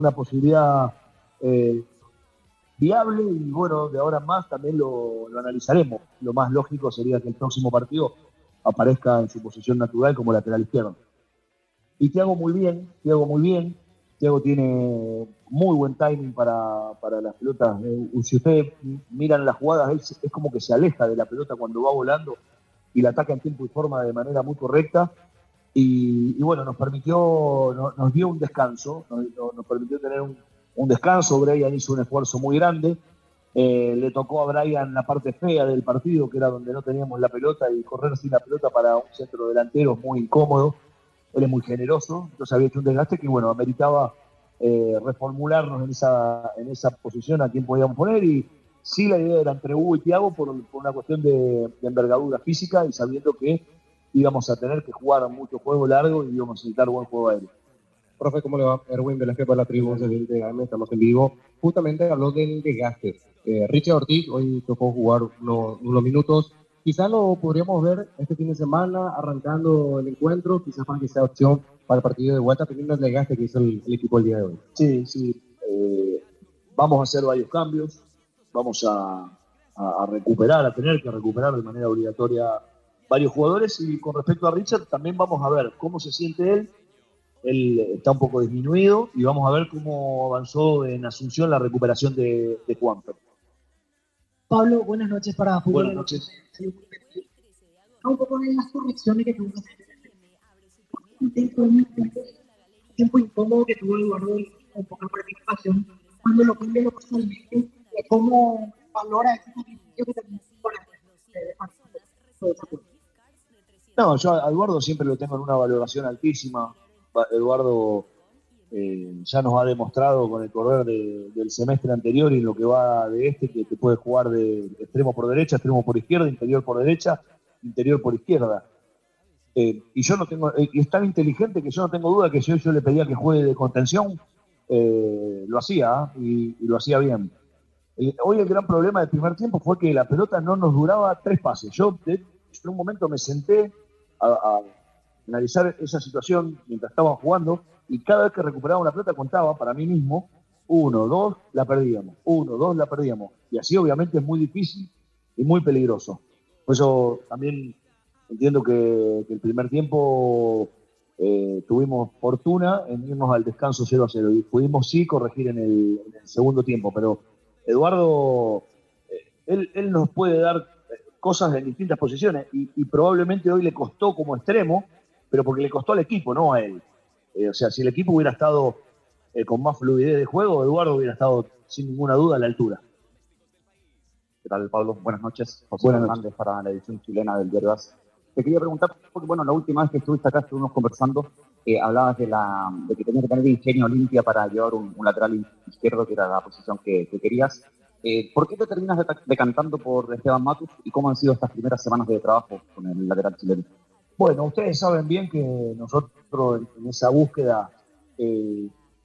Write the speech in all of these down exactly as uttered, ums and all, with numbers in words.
una posibilidad eh, viable y bueno, de ahora en más también lo, lo analizaremos. Lo más lógico sería que el próximo partido aparezca en su posición natural como lateral izquierdo. Y Thiago muy bien, Thiago muy bien. Thiago tiene muy buen timing para, para las pelotas. Eh, si ustedes miran las jugadas, él es como que se aleja de la pelota cuando va volando y la ataca en tiempo y forma de manera muy correcta. Y, y bueno, nos permitió, nos, nos dio un descanso, nos, nos permitió tener un, un descanso. Brian hizo un esfuerzo muy grande. Eh, le tocó a Brian la parte fea del partido, que era donde no teníamos la pelota, y correr sin la pelota para un centro delantero muy incómodo. Él es muy generoso, entonces había hecho un desgaste que, bueno, ameritaba eh, reformularnos en esa, en esa posición a quién podíamos poner. Y sí, la idea era entre Hugo y Thiago por, por una cuestión de, de envergadura física y sabiendo que íbamos a tener que jugar mucho juego largo y íbamos a necesitar buen juego aéreo. Profe, ¿cómo le va? Erwin Velázquez para la tribu once veinte A M, estamos en vivo. Justamente habló del desgaste. Eh, Richard Ortiz hoy tocó jugar unos, unos minutos. Quizás lo podríamos ver este fin de semana, arrancando el encuentro, quizás para que sea opción para el partido de vuelta, teniendo el desgaste que hizo el, el equipo el día de hoy. Sí, sí. Eh, vamos a hacer varios cambios, vamos a, a, a recuperar, a tener que recuperar de manera obligatoria varios jugadores. Y con respecto a Richard, también vamos a ver cómo se siente él. Él está un poco disminuido y vamos a ver cómo avanzó en Asunción la recuperación de, de Juanfer. Pablo, buenas noches para Fútbol. Buenas noches. Un poco de las correcciones que tuvo un tiempo incómodo que tuvo Eduardo con poca participación. Cuando lo cambia lo personalmente, ¿cómo valora ese sacrificio que también para No, yo a Eduardo siempre lo tengo en una valoración altísima. Eduardo eh, ya nos ha demostrado con el correr de, del semestre anterior y en lo que va de este que te puede jugar de extremo por derecha, extremo por izquierda, interior por derecha, interior por izquierda. Eh, y yo no tengo, eh, y es tan inteligente que yo no tengo duda que si yo, yo le pedía que juegue de contención, eh, lo hacía, ¿eh? y, y lo hacía bien. Eh, hoy el gran problema del primer tiempo fue que la pelota no nos duraba tres pases. Yo de, en un momento me senté a, a analizar esa situación mientras estaban jugando y cada vez que recuperaba una pelota contaba para mí mismo, uno, dos, la perdíamos, uno, dos, la perdíamos. Y así obviamente es muy difícil y muy peligroso. Por eso también entiendo que, que el primer tiempo eh, tuvimos fortuna en irnos al descanso cero a cero y pudimos sí corregir en el, en el segundo tiempo, pero Eduardo, eh, él, él nos puede dar cosas en distintas posiciones y, y probablemente hoy le costó como extremo, pero porque le costó al equipo, no a él. Eh, o sea, si el equipo hubiera estado eh, con más fluidez de juego, Eduardo hubiera estado sin ninguna duda a la altura. ¿Qué tal, Pablo? Buenas noches. José Buenas Hernández noches. Para la edición chilena del Diario A S. Te quería preguntar, porque bueno, la última vez que estuviste acá estuvimos conversando, eh, hablabas de, la, de que tenías que tener ingenio Olimpia para llevar un, un lateral izquierdo, que era la posición que, que querías. Eh, ¿Por qué te terminas decantando por Esteban Matus y cómo han sido estas primeras semanas de trabajo con el lateral chileno? Bueno, ustedes saben bien que nosotros en esa búsqueda eh,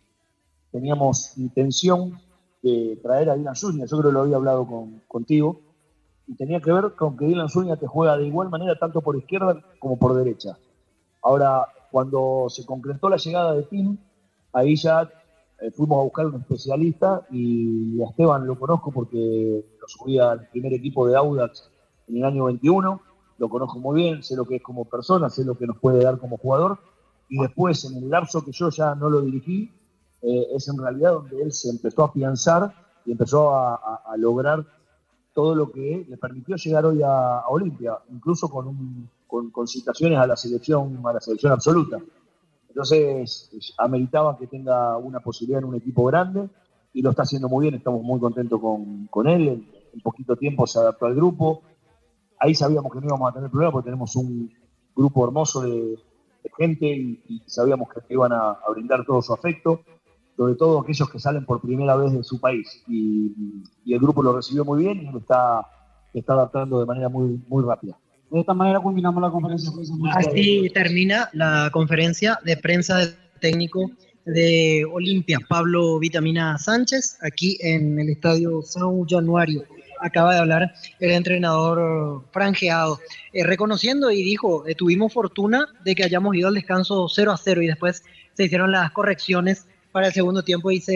teníamos intención de traer a Dylan Zúñiga. Yo creo que lo había hablado con, contigo. Y tenía que ver con que Dylan Zúñiga te juega de igual manera tanto por izquierda como por derecha. Ahora, cuando se concretó la llegada de Tim, ahí ya eh, fuimos a buscar un especialista y a Esteban lo conozco porque lo subía al primer equipo de Audax en el año veintiuno, lo conozco muy bien, sé lo que es como persona, sé lo que nos puede dar como jugador, y después en el lapso que yo ya no lo dirigí, eh, es en realidad donde él se empezó a afianzar y empezó a, a, a lograr todo lo que le permitió llegar hoy a, a Olimpia, incluso con, un, con, con citaciones a la selección, a la selección absoluta. Entonces, ameritaba que tenga una posibilidad en un equipo grande y lo está haciendo muy bien, estamos muy contentos con, con él, en, en poquito tiempo se adaptó al grupo. Ahí sabíamos que no íbamos a tener problemas porque tenemos un grupo hermoso de, de gente y, y sabíamos que iban a, a brindar todo su afecto, sobre todo aquellos que salen por primera vez de su país. Y, y el grupo lo recibió muy bien y lo está, lo está adaptando de manera muy, muy rápida. De esta manera culminamos la conferencia de prensa. Así termina la conferencia de prensa del técnico de Olimpia, Pablo Vitamina Sánchez, aquí en el estadio San Januario. Acaba de hablar el entrenador franjeado, eh, reconociendo y dijo, eh, tuvimos fortuna de que hayamos ido al descanso cero a cero y después se hicieron las correcciones para el segundo tiempo y se